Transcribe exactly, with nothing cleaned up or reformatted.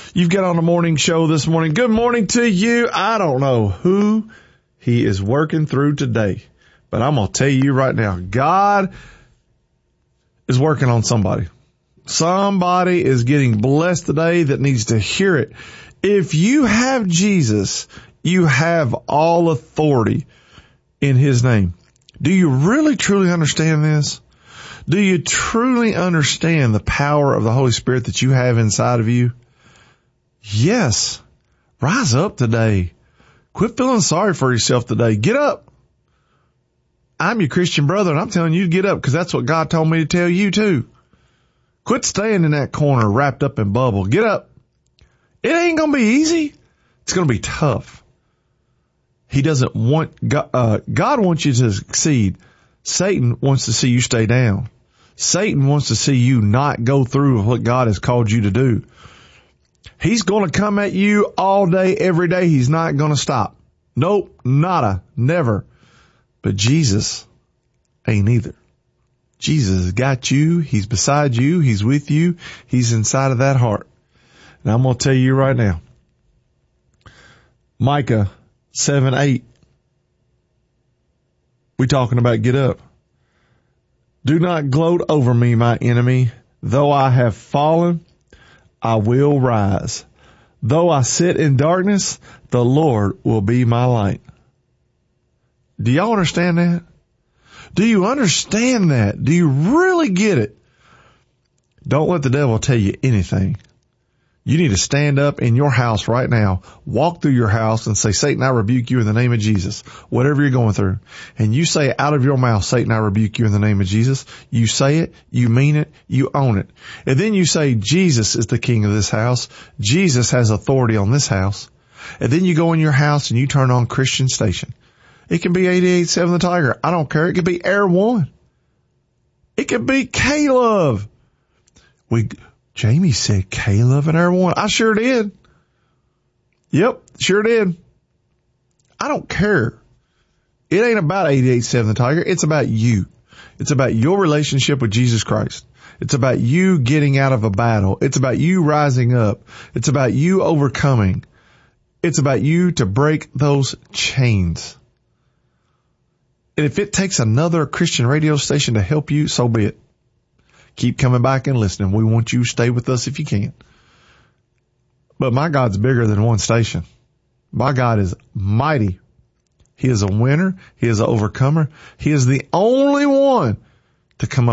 you've got on the morning show this morning. Good morning to you. I don't know who he is working through today, but I'm going to tell you right now, God is working on somebody. Somebody is getting blessed today that needs to hear it. If you have Jesus, you have all authority in his name. Do you really truly understand this? Do you truly understand the power of the Holy Spirit that you have inside of you? Yes. Rise up today. Quit feeling sorry for yourself today. Get up. I'm your Christian brother, and I'm telling you to get up because that's what God told me to tell you too. Quit staying in that corner wrapped up in bubble. Get up. It ain't going to be easy. It's going to be tough. He doesn't want, God, uh, God wants you to succeed. Satan wants to see you stay down. Satan wants to see you not go through what God has called you to do. He's going to come at you all day, every day. He's not going to stop. Nope, nada, never. But Jesus ain't either. Jesus has got you. He's beside you. He's with you. He's inside of that heart. And I'm going to tell you right now, Micah seven eight, we talking about get up. Do not gloat over me, my enemy. Though I have fallen, I will rise. Though I sit in darkness, the Lord will be my light. Do y'all understand that? Do you understand that? Do you really get it? Don't let the devil tell you anything. You need to stand up in your house right now, walk through your house and say, Satan, I rebuke you in the name of Jesus, whatever you're going through. And you say out of your mouth, Satan, I rebuke you in the name of Jesus. You say it, you mean it, you own it. And then you say, Jesus is the king of this house. Jesus has authority on this house. And then you go in your house and you turn on Christian Station. It can be eighty-eight point seven The Tiger. I don't care. It could be Air One. It could be K-Love. We, Jamie said K-Love and Air One. I sure did. Yep, sure did. I don't care. It ain't about eighty-eight point seven The Tiger. It's about you. It's about your relationship with Jesus Christ. It's about you getting out of a battle. It's about you rising up. It's about you overcoming. It's about you to break those chains. And if it takes another Christian radio station to help you, so be it. Keep coming back and listening. We want you to stay with us if you can. But my God's bigger than one station. My God is mighty. He is a winner. He is an overcomer. He is the only one to come up